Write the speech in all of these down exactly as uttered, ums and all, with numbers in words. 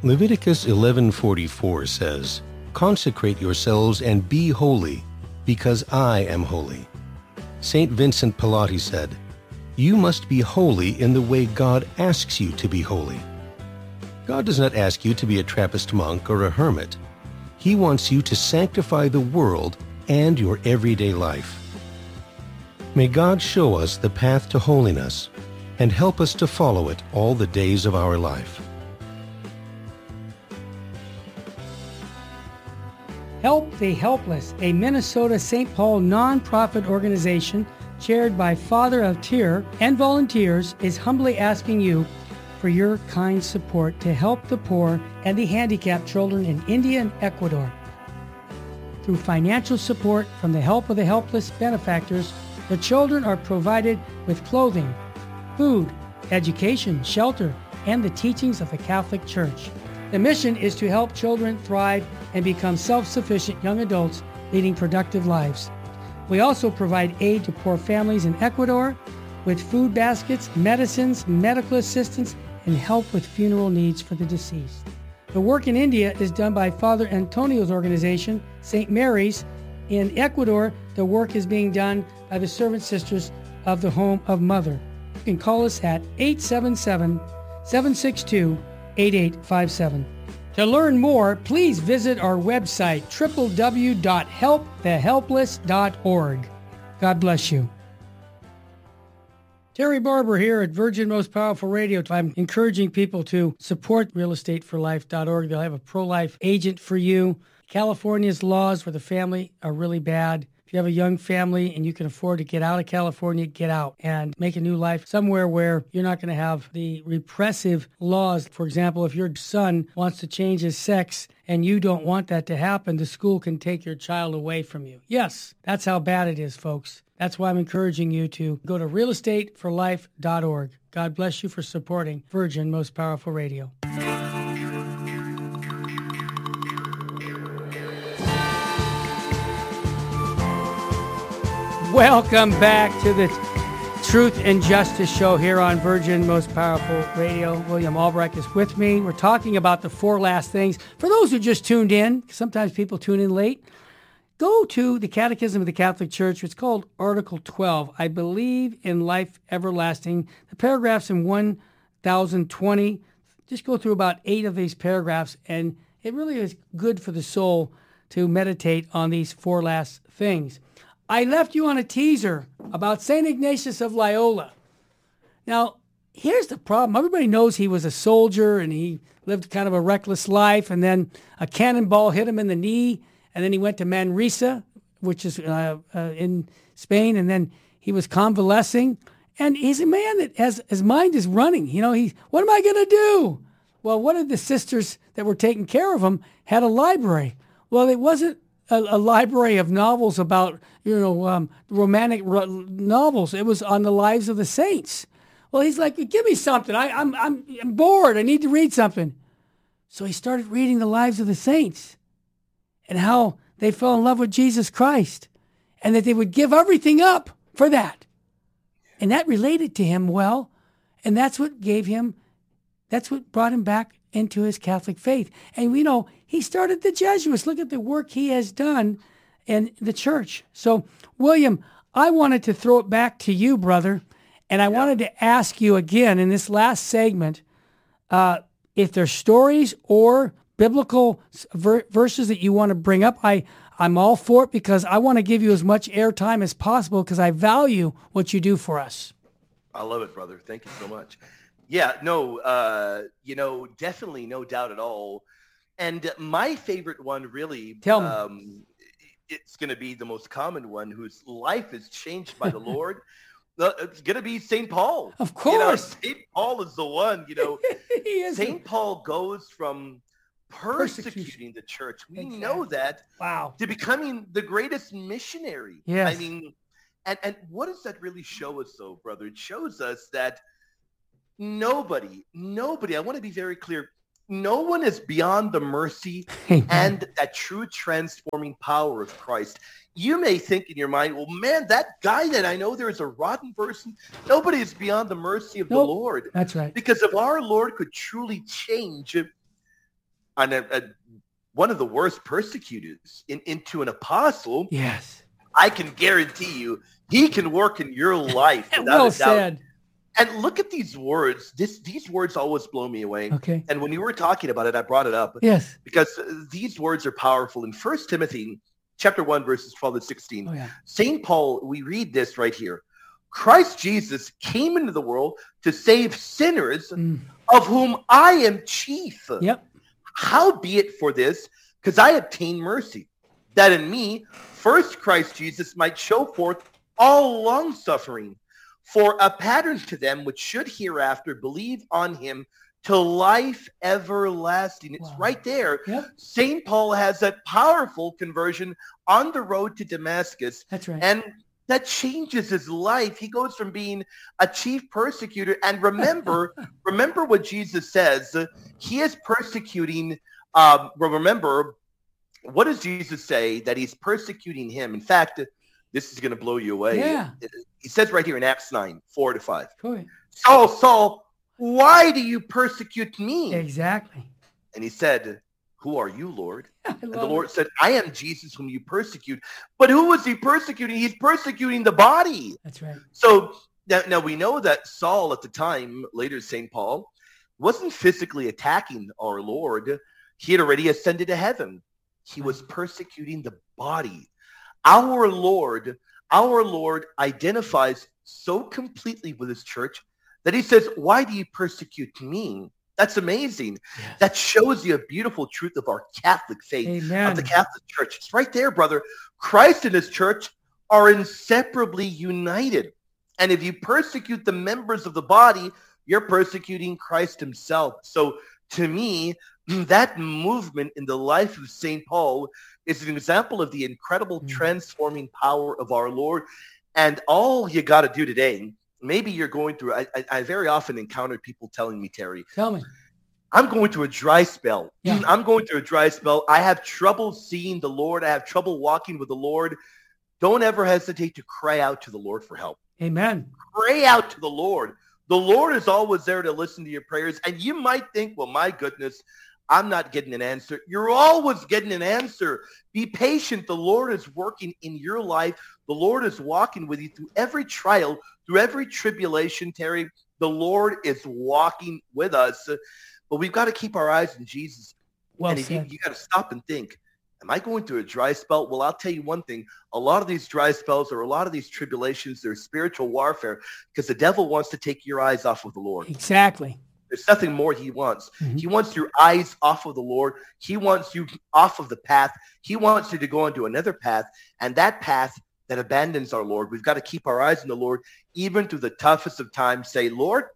Leviticus eleven forty-four says, "Consecrate yourselves and be holy, because I am holy." Saint Vincent Pallotti said, "You must be holy in the way God asks you to be holy." God does not ask you to be a Trappist monk or a hermit. He wants you to sanctify the world and your everyday life. May God show us the path to holiness and help us to follow it all the days of our life. Help the Helpless, a Minnesota Saint Paul nonprofit organization chaired by Father of Tyr and volunteers, is humbly asking you for your kind support to help the poor and the handicapped children in India and Ecuador. Through financial support from the Help of the Helpless benefactors, the children are provided with clothing, food, education, shelter, and the teachings of the Catholic Church. The mission is to help children thrive and become self-sufficient young adults leading productive lives. We also provide aid to poor families in Ecuador with food baskets, medicines, medical assistance, and help with funeral needs for the deceased. The work in India is done by Father Antonio's organization, Saint Mary's. In Ecuador, the work is being done by the Servant Sisters of the Home of Mother. You can call us at eight seven seven, seven six two, eight eight five seven. To learn more, please visit our website, w w w dot help the helpless dot org. God bless you. Terry Barber here at Virgin Most Powerful Radio. I'm encouraging people to support real estate for life dot org. They'll have a pro-life agent for you. California's laws for the family are really bad. If you have a young family and you can afford to get out of California, get out and make a new life somewhere where you're not going to have the repressive laws. For example, if your son wants to change his sex and you don't want that to happen, the school can take your child away from you. Yes, that's how bad it is, folks. That's why I'm encouraging you to go to real estate for life dot org. God bless you for supporting Virgin Most Powerful Radio. Welcome back to the Truth and Justice Show here on Virgin Most Powerful Radio. William Albrecht is with me. We're talking about the four last things. For those who just tuned in, sometimes people tune in late, go to the Catechism of the Catholic Church. It's called Article twelve. I believe in life everlasting. The paragraphs in one thousand twenty, just go through about eight of these paragraphs, and it really is good for the soul to meditate on these four last things. I left you on a teaser about Saint Ignatius of Loyola. Now, here's the problem. Everybody knows he was a soldier and he lived kind of a reckless life, and then a cannonball hit him in the knee, and then he went to Manresa, which is uh, uh, in Spain, and then he was convalescing. And he's a man that has his mind is running. You know, he, what am I going to do? Well, one of the sisters that were taking care of him had a library. Well, it wasn't a, a library of novels about, you know, um, romantic ro- novels. It was on the lives of the saints. Well, he's like, give me something. I, I'm, I'm, I'm bored. I need to read something. So he started reading the lives of the saints and how they fell in love with Jesus Christ and that they would give everything up for that. And that related to him well. And that's what gave him, that's what brought him back into his Catholic faith. And we know he started the Jesuits. Look at the work he has done in the church. So, William, I wanted to throw it back to you, brother. And I yeah. wanted to ask you again in this last segment, uh, if there's stories or biblical ver- verses that you want to bring up. I, I'm all for it because I want to give you as much airtime as possible because I value what you do for us. I love it, brother. Thank you so much. Yeah, no, uh, you know, definitely no doubt at all. And my favorite one really, Tell me. Um, it's going to be the most common one whose life is changed by the Lord. It's going to be Saint Paul. Of course. You know, Saint Paul is the one, you know. He is Saint a... Paul goes from persecuting, persecuting the church. We exactly. know that. Wow. To becoming the greatest missionary. Yes. I mean, and, and what does that really show us, though, brother? It shows us that nobody, nobody, I want to be very clear, no one is beyond the mercy and that true transforming power of Christ. You may think in your mind, well, man, that guy that I know there is a rotten person. Nobody is beyond the mercy of nope. the Lord. That's right. Because if our Lord could truly change on a, a, one of the worst persecutors in, into an apostle, yes, I can guarantee you he can work in your life without well a doubt. said. And look at these words. This, these words always blow me away. Okay. And when you were talking about it, I brought it up. Yes. Because these words are powerful. In First Timothy chapter one, verses twelve and sixteen, Oh, yeah. Saint Paul, we read this right here. Christ Jesus came into the world to save sinners, Mm. of whom I am chief. Yep. Howbeit for this, because I obtain mercy, that in me first Christ Jesus might show forth all long-suffering, for a pattern to them which should hereafter believe on him to life everlasting. It's Wow. right there. Yep. Saint Paul has that powerful conversion on the road to Damascus, That's right. and that changes his life. He goes from being a chief persecutor. And remember, remember what Jesus says. He is persecuting. Um, well, remember, what does Jesus say? That he's persecuting him. In fact, this is going to blow you away. Yeah. He says right here in Acts nine, four to five. Go ahead. Saul, Saul, why do you persecute me? Exactly. And he said, who are you, Lord? I And the love Lord it. said, I am Jesus whom you persecute. But who was he persecuting? He's persecuting the body. That's right. So now, now we know that Saul at the time, later Saint Paul, wasn't physically attacking our Lord. He had already ascended to heaven. He was persecuting the body. Our Lord, our Lord identifies so completely with his church that he says, why do you persecute me? That's amazing. Yes. That shows you a beautiful truth of our Catholic faith, Amen. of the Catholic Church. It's right there, brother. Christ and his church are inseparably united. And if you persecute the members of the body, you're persecuting Christ himself. So to me, that movement in the life of Saint Paul is an example of the incredible Mm. transforming power of our Lord. And all you got to do today, maybe you're going through, I, I, I very often encounter people telling me, Terry, Tell me. I'm going through a dry spell. Yeah. I'm going through a dry spell. I have trouble seeing the Lord. I have trouble walking with the Lord. Don't ever hesitate to cry out to the Lord for help. Amen. Pray out to the Lord. The Lord is always there to listen to your prayers. And you might think, well, my goodness, I'm not getting an answer. You're always getting an answer. Be patient. The Lord is working in your life. The Lord is walking with you through every trial, through every tribulation, Terry. The Lord is walking with us. But we've got to keep our eyes on Jesus. Well and if you, said. you got to stop and think, am I going through a dry spell? Well, I'll tell you one thing. A lot of these dry spells or a lot of these tribulations, they're spiritual warfare because the devil wants to take your eyes off of the Lord. Exactly. There's nothing more he wants. Mhm. He wants your eyes off of the Lord. He wants you off of the path. He wants you to go into another path. And that path that abandons our Lord, we've got to keep our eyes on the Lord, even through the toughest of times. Say, Lord,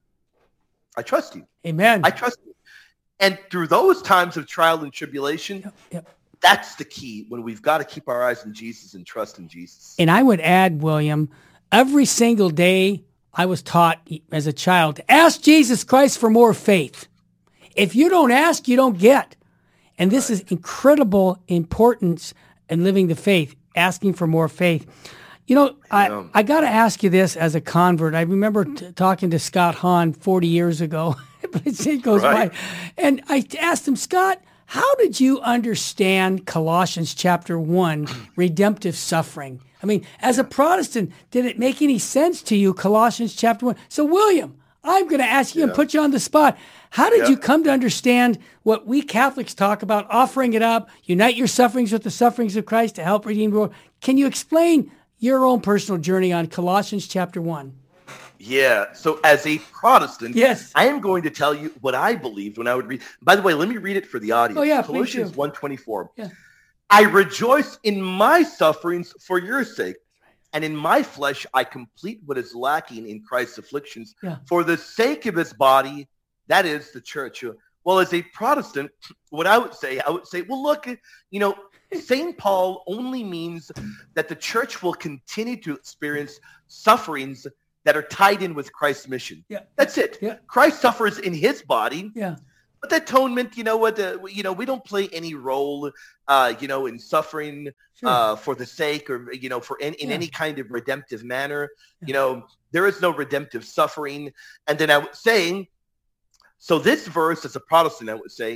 I trust you. Amen. I trust you. And through those times of trial and tribulation, Yep, yep. that's the key when we've got to keep our eyes on Jesus and trust in Jesus. And I would add, William, every single day I was taught as a child to ask Jesus Christ for more faith. If you don't ask, you don't get. And this is incredible importance in living the faith, asking for more faith. You know, I, Yeah. I got to ask you this as a convert. I remember t- talking to Scott Hahn forty years ago, but it goes Right. by. And I asked him, Scott, how did you understand Colossians chapter one, redemptive suffering? I mean, as a Protestant, did it make any sense to you, Colossians chapter one? So, William, I'm going to ask you and Yeah. put you on the spot. How did Yeah. you come to understand what we Catholics talk about, offering it up, unite your sufferings with the sufferings of Christ to help redeem the world? Can you explain your own personal journey on Colossians chapter one? Yeah. So as a Protestant, Yes. I am going to tell you what I believed when I would read. By the way, let me read it for the audience. Oh, yeah, please Colossians do. one twenty-four. Yeah. I rejoice in my sufferings for your sake, and in my flesh I complete what is lacking in Christ's afflictions Yeah. for the sake of his body, that is the church. Well, as a Protestant, what I would say, I would say, well, look, you know, Saint Paul only means that the church will continue to experience sufferings that are tied in with Christ's mission. Yeah. That's it. Yeah. Christ suffers in his body. Yeah. But the atonement, you know what, uh, you know, we don't play any role, uh, you know, in suffering Sure. uh, for the sake or, you know, for in, in Yeah. any kind of redemptive manner. Yeah. You know, there is no redemptive suffering. And then I would say, so this verse as a Protestant, I would say,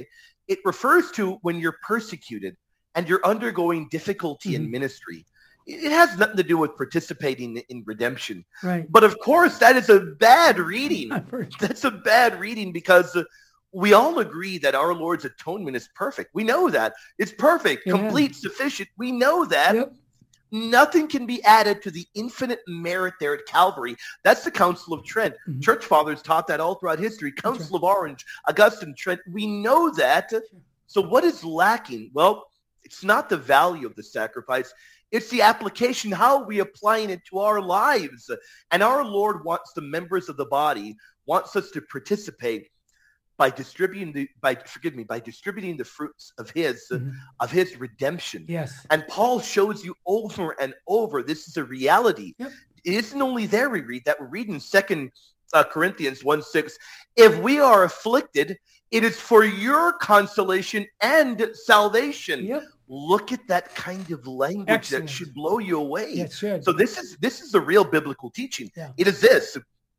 it refers to when you're persecuted and you're undergoing difficulty mm-hmm. in ministry. It has nothing to do with participating in redemption. Right. But of course, that is a bad reading. That's a bad reading because we all agree that our Lord's atonement is perfect. We know that. It's perfect, yeah. complete, sufficient. We know that. Yep. Nothing can be added to the infinite merit there at Calvary. That's the Council of Trent. Mm-hmm. Church fathers taught that all throughout history. Council right. of Orange, Augustine, Trent. We know that. So what is lacking? Well, it's not the value of the sacrifice. It's the application, how we applying it to our lives. And our Lord wants the members of the body, wants us to participate by distributing the by forgive me by distributing the fruits of his mm-hmm. of his redemption. Yes. And Paul shows you over and over this is a reality. Yep. It isn't only there we read that. We read in Second uh, Corinthians one six. If we are afflicted, it is for your consolation and salvation. Yep. Look at that kind of language. Excellent. That should blow you away. Yeah, it should. So this is this is the real biblical teaching. Yeah. It is this.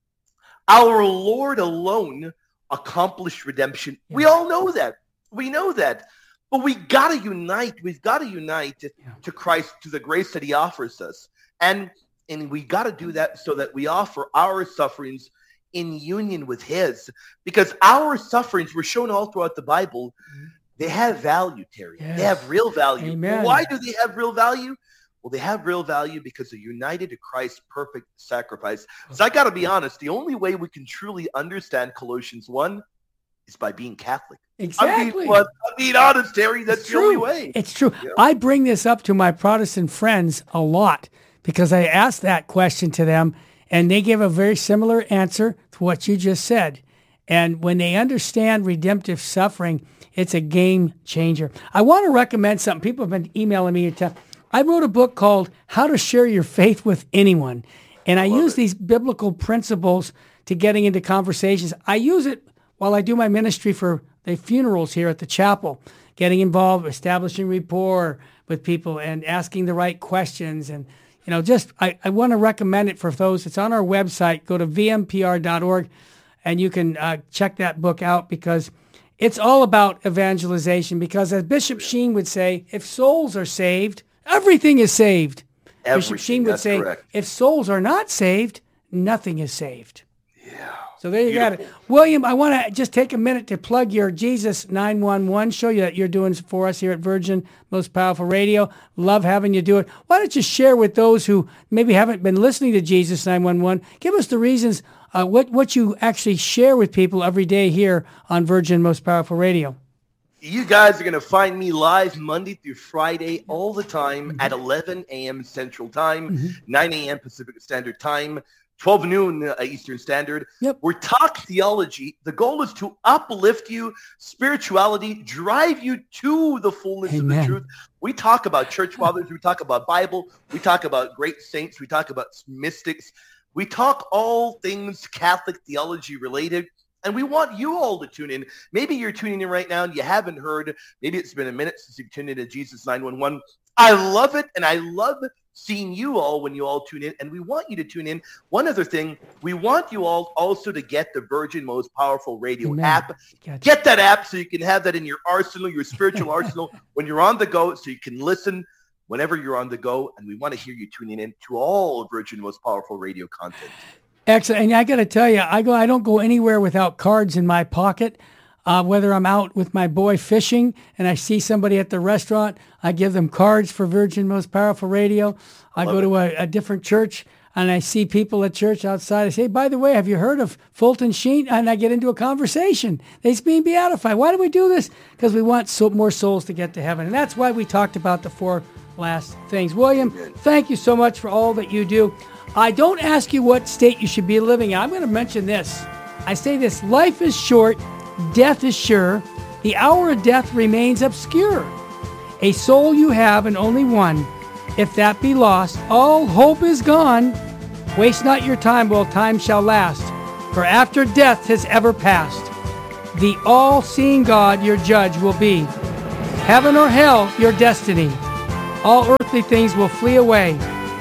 Our Lord alone accomplished redemption. Yeah. We all know that. We know that. But we got to unite. We've got to unite yeah. to Christ, to the grace that he offers us. And, and we got to do that so that we offer our sufferings in union with his. Because our sufferings were shown all throughout the Bible. Mm-hmm. They have value, Terry. Yes. They have real value. Amen. Why do they have real value? Well, they have real value because they're united to Christ's perfect sacrifice. So I got to be honest, the only way we can truly understand Colossians one is by being Catholic. Exactly. I'm being, I'm being honest, Terry. That's it's the true. only way. It's true. Yeah. I bring this up to my Protestant friends a lot because I ask that question to them, and they give a very similar answer to what you just said. And when they understand redemptive suffering, it's a game changer. I want to recommend something. People have been emailing me. To, I wrote a book called How to Share Your Faith with Anyone. And I, I use it. These biblical principles to getting into conversations. I use it while I do my ministry for the funerals here at the chapel, getting involved, establishing rapport with people and asking the right questions. And, you know, just I, I want to recommend it for those. It's on our website. Go to v m p r dot org and you can uh, check that book out because it's all about evangelization. Because as Bishop Sheen would say, if souls are saved, everything is saved. Everything, Bishop Sheen would say, correct. If souls are not saved, nothing is saved. Yeah. So there you Beautiful. Got it. William, I want to just take a minute to plug your Jesus nine one one, show you that you're doing for us here at Virgin Most Powerful Radio. Love having you do it. Why don't you share with those who maybe haven't been listening to Jesus nine one one, give us the reasons, uh, what, what you actually share with people every day here on Virgin Most Powerful Radio. You guys are going to find me live Monday through Friday all the time mm-hmm. at eleven a.m. Central Time, mm-hmm. nine a.m. Pacific Standard Time, twelve noon uh, Eastern Standard. Yep. We're Talk Theology. The goal is to uplift you, spirituality, drive you to the fullness Amen. Of the truth. We talk about church fathers. We talk about Bible. We talk about great saints. We talk about mystics. We talk all things Catholic theology related. And we want you all to tune in. Maybe you're tuning in right now and you haven't heard. Maybe it's been a minute since you've tuned in to Jesus nine one one. I love it, and I love seeing you all when you all tune in, and we want you to tune in. One other thing, we want you all also to get the Virgin Most Powerful Radio Amen. App. Gotcha. Get that app so you can have that in your arsenal, your spiritual arsenal, when you're on the go, so you can listen whenever you're on the go, and we want to hear you tuning in to all Virgin Most Powerful Radio content. Excellent. And I got to tell you, I go. I don't go anywhere without cards in my pocket. Uh, whether I'm out with my boy fishing and I see somebody at the restaurant, I give them cards for Virgin Most Powerful Radio. I go it. to a, a different church and I see people at church outside. I say, by the way, have you heard of Fulton Sheen? And I get into a conversation. They're being beatified. Why do we do this? Because we want so, more souls to get to heaven. And that's why we talked about the four last things. William, thank you so much for all that you do. I don't ask you what state you should be living in. I'm going to mention this. I say this, life is short, death is sure, the hour of death remains obscure. A soul you have and only one, if that be lost, all hope is gone. Waste not your time while time shall last, for after death has ever passed, the all-seeing God your judge will be. Heaven or hell, your destiny. All earthly things will flee away.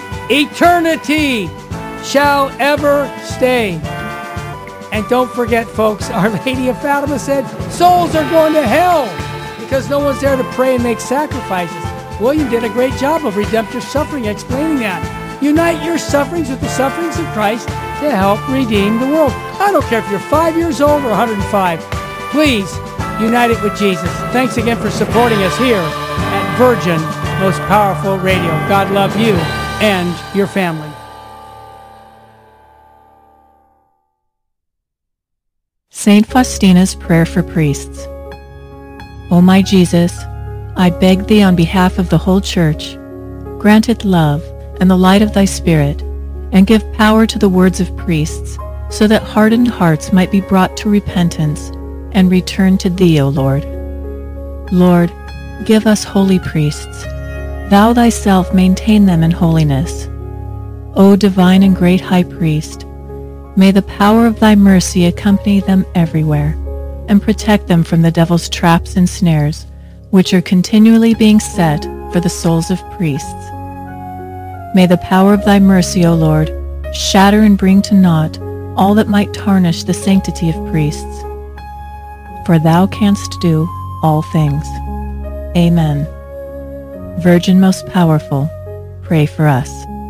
Eternity shall ever stay. And don't forget, folks, Our Lady of Fatima said, souls are going to hell because no one's there to pray and make sacrifices. William did a great job of redemptive suffering, explaining that. Unite your sufferings with the sufferings of Christ to help redeem the world. I don't care if you're five years old or one hundred five. Please unite it with Jesus. Thanks again for supporting us here at Virgin Most Powerful Radio. God love you and your family. Saint Faustina's Prayer for Priests. O my Jesus, I beg thee on behalf of the whole Church, grant it love and the light of thy Spirit, and give power to the words of priests, so that hardened hearts might be brought to repentance and return to thee, O Lord. Lord, give us holy priests. Thou thyself maintain them in holiness. O divine and great High Priest, may the power of thy mercy accompany them everywhere, and protect them from the devil's traps and snares, which are continually being set for the souls of priests. May the power of thy mercy, O Lord, shatter and bring to naught all that might tarnish the sanctity of priests. For thou canst do all things. Amen. Virgin most powerful, pray for us.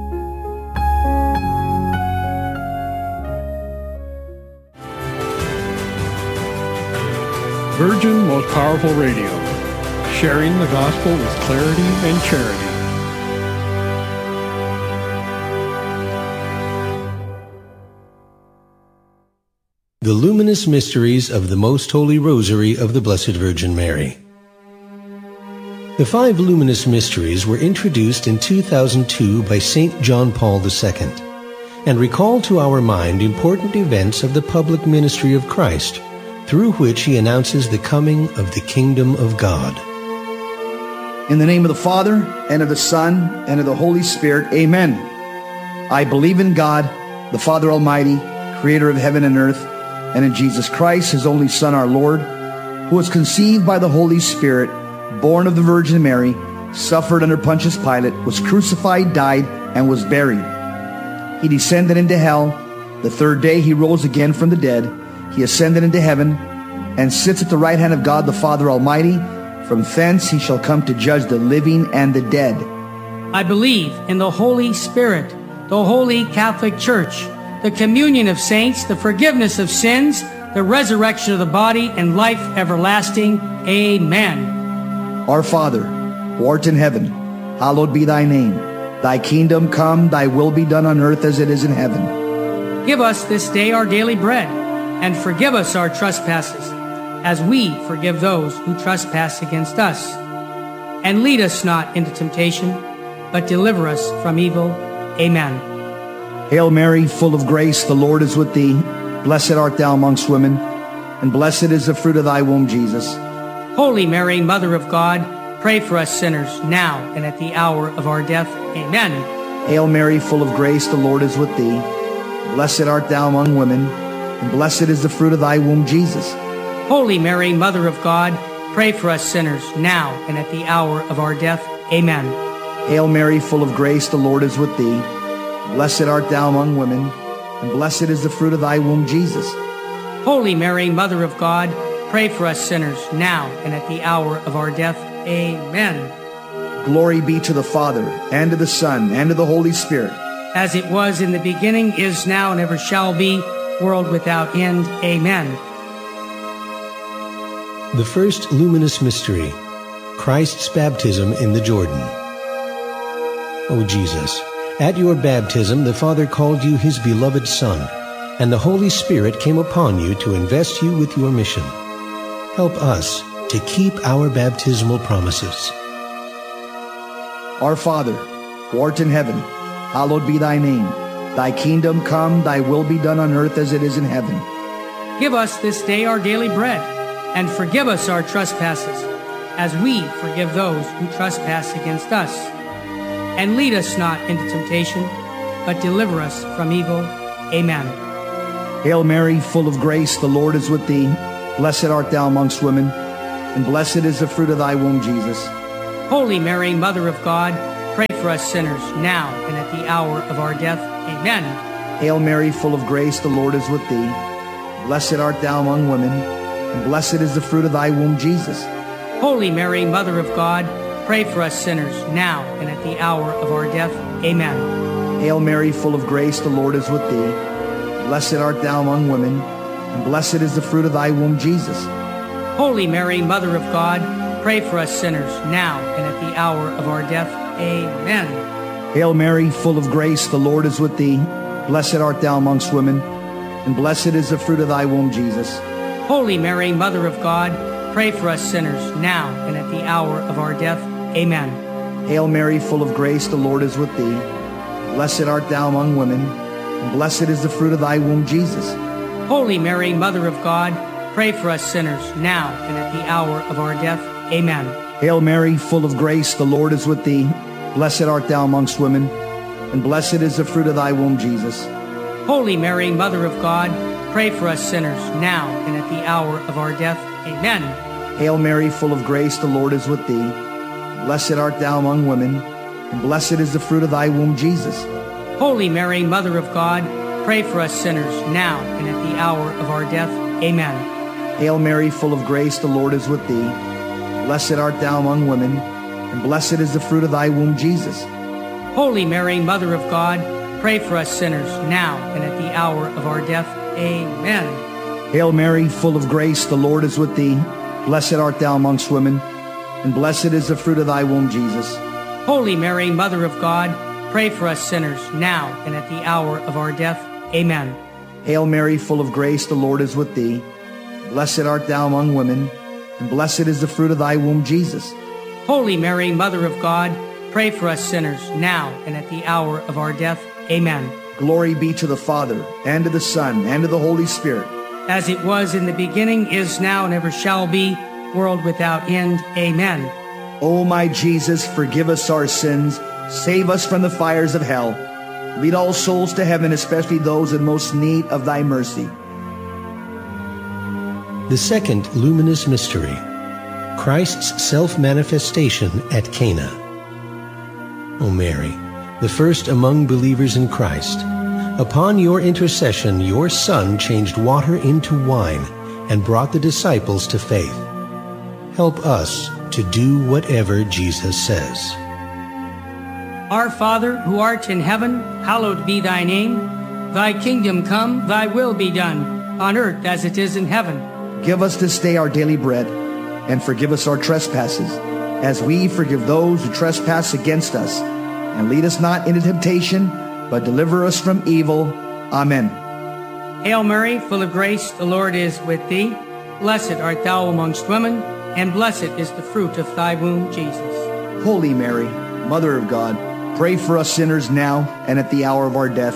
Virgin Most Powerful Radio, sharing the gospel with clarity and charity. The Luminous Mysteries of the Most Holy Rosary of the Blessed Virgin Mary. The five luminous mysteries were introduced in two thousand two by Saint John Paul the Second and recall to our mind important events of the public ministry of Christ, through which he announces the coming of the kingdom of God. In the name of the Father, and of the Son, and of the Holy Spirit, amen. I believe in God, the Father Almighty, creator of heaven and earth, and in Jesus Christ, his only Son, our Lord, who was conceived by the Holy Spirit, born of the Virgin Mary, suffered under Pontius Pilate, was crucified, died, and was buried. He descended into hell. The third day he rose again from the dead. He ascended into heaven and sits at the right hand of God the Father Almighty. From thence he shall come to judge the living and the dead. I believe in the Holy Spirit, the Holy Catholic Church, the communion of saints, the forgiveness of sins, the resurrection of the body, and life everlasting. Amen. Our Father, who art in heaven, hallowed be thy name. Thy kingdom come, thy will be done on earth as it is in heaven. Give us this day our daily bread, and forgive us our trespasses, as we forgive those who trespass against us. And lead us not into temptation, but deliver us from evil. Amen. Hail Mary, full of grace, the Lord is with thee. Blessed art thou amongst women, and blessed is the fruit of thy womb, Jesus. Holy Mary, Mother of God, pray for us sinners, now and at the hour of our death. Amen. Hail Mary, full of grace, the Lord is with thee. Blessed art thou among women, and blessed is the fruit of thy womb, Jesus. Holy Mary, Mother of God, pray for us sinners, now and at the hour of our death. Amen. Hail Mary, full of grace, the Lord is with thee. Blessed art thou among women, and blessed is the fruit of thy womb, Jesus. Holy Mary, Mother of God, pray for us sinners, now and at the hour of our death. Amen. Glory be to the Father, and to the Son, and to the Holy Spirit. As it was in the beginning, is now, and ever shall be, world without end. Amen. The first luminous mystery, Christ's baptism in the Jordan. O Jesus, at your baptism the Father called you his beloved Son, and the Holy Spirit came upon you to invest you with your mission. Help us to keep our baptismal promises. Our Father, who art in heaven, hallowed be thy name. Thy kingdom come, thy will be done on earth as it is in heaven. Give us this day our daily bread, and forgive us our trespasses, as we forgive those who trespass against us. And lead us not into temptation, but deliver us from evil. Amen. Hail Mary, full of grace, the Lord is with thee. Blessed art thou amongst women, and blessed is the fruit of thy womb, Jesus. Holy Mary, Mother of God, pray for us sinners, now and at the hour of our death. Amen. Hail Mary, full of grace, the Lord is with thee. Blessed art thou among women, and blessed is the fruit of thy womb, Jesus. Holy Mary, Mother of God, pray for us sinners, now and at the hour of our death. Amen. Hail Mary, full of grace, the Lord is with thee. Blessed art thou among women, and blessed is the fruit of thy womb, Jesus. Holy Mary, Mother of God, pray for us sinners, now and at the hour of our death. Amen. Hail Mary, full of grace, the Lord is with thee. Blessed art thou amongst women, and blessed is the fruit of thy womb, Jesus. Holy Mary, Mother of God, pray for us sinners, now and at the hour of our death. Amen. Hail Mary, full of grace, the Lord is with thee. Blessed art thou among women, and blessed is the fruit of thy womb, Jesus. Holy Mary, Mother of God, pray for us sinners, now and at the hour of our death. Amen. Hail Mary, full of grace, the Lord is with thee. Blessed art thou amongst women, and blessed is the fruit of thy womb, Jesus. Holy Mary, Mother of God, pray for us sinners, now and at the hour of our death. Amen. Hail Mary, full of grace, the Lord is with thee. Blessed art thou among women, and blessed is the fruit of thy womb, Jesus. Holy Mary, Mother of God, pray for us sinners, now and at the hour of our death. Amen. Hail Mary, full of grace, the Lord is with thee. Blessed art thou among women, and blessed is the fruit of thy womb, Jesus. Holy Mary, Mother of God, pray for us sinners, now and at the hour of our death. Amen. Hail Mary, full of grace, the Lord is with thee. Blessed art thou amongst women, and blessed is the fruit of thy womb, Jesus. Holy Mary, Mother of God, pray for us sinners, now and at the hour of our death. Amen. Hail Mary, full of grace, the Lord is with thee. Blessed art thou among women, and blessed is the fruit of thy womb, Jesus. Holy Mary, Mother of God, pray for us sinners, now and at the hour of our death. Amen. Glory be to the Father, and to the Son, and to the Holy Spirit. As it was in the beginning, is now, and ever shall be, world without end. Amen. O my Jesus, forgive us our sins, save us from the fires of hell. Lead all souls to heaven, especially those in most need of thy mercy. The second luminous mystery, Christ's self-manifestation at Cana. O Mary, the first among believers in Christ, upon your intercession your Son changed water into wine and brought the disciples to faith. Help us to do whatever Jesus says. Our Father, who art in heaven, hallowed be thy name. Thy kingdom come, thy will be done, on earth as it is in heaven. Give us this day our daily bread, and forgive us our trespasses, as we forgive those who trespass against us. And lead us not into temptation, but deliver us from evil. Amen. Hail Mary, full of grace, the Lord is with thee. Blessed art thou amongst women, and blessed is the fruit of thy womb, Jesus. Holy Mary, Mother of God, pray for us sinners now and at the hour of our death.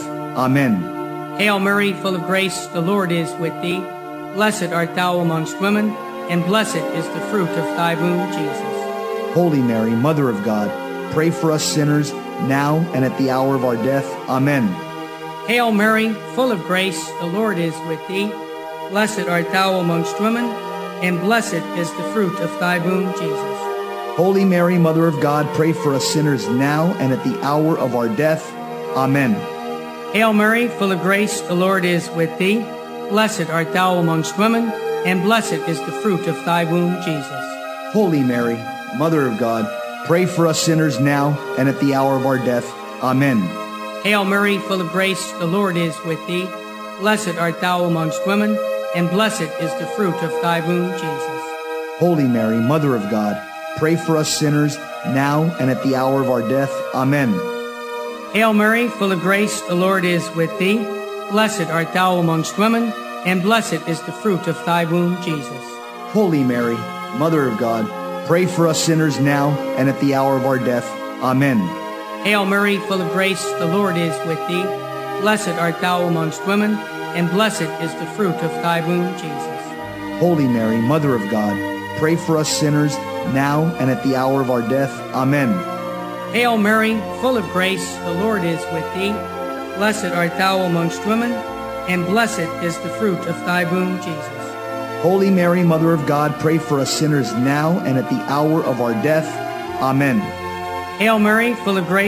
Amen. Hail Mary, full of grace, the Lord is with thee. Blessed art thou amongst women, and blessed is the fruit of thy womb, Jesus. Holy Mary, Mother of God, pray for us sinners now and at the hour of our death. Amen. Hail Mary, full of grace, the Lord is with thee. Blessed art thou amongst women, and blessed is the fruit of thy womb, Jesus. Holy Mary, Mother of God, pray for us sinners now and at the hour of our death. Amen. Hail Mary, full of grace, the Lord is with thee. Blessed art thou amongst women, and blessed is the fruit of thy womb, Jesus. Holy Mary, Mother of God, pray for us sinners now and at the hour of our death. Amen. Hail Mary, full of grace, the Lord is with thee. Blessed art thou amongst women, and blessed is the fruit of thy womb, Jesus. Holy Mary, Mother of God, pray for us sinners now and at the hour of our death. Amen. Hail Mary, full of grace, the Lord is with thee. Blessed art thou amongst women, and blessed is the fruit of thy womb, Jesus. Holy Mary, Mother of God, pray for us sinners now and at the hour of our death. Amen. Hail Mary, full of grace, the Lord is with thee. Blessed art thou amongst women, and blessed is the fruit of thy womb, Jesus. Holy Mary, Mother of God, pray for us sinners now and at the hour of our death. Amen. Hail Mary, full of grace, the Lord is with thee. Blessed art thou amongst women, and blessed is the fruit of thy womb, Jesus. Holy Mary, Mother of God, pray for us sinners now and at the hour of our death. Amen. Hail Mary, full of grace,